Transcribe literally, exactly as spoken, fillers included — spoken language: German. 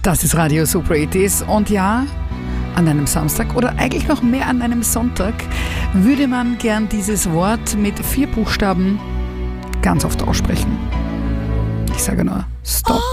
Das ist Radio Super It und ja, an einem Samstag oder eigentlich noch mehr an einem Sonntag würde man gern dieses Wort mit vier Buchstaben ganz oft aussprechen. Ich sage nur Stop.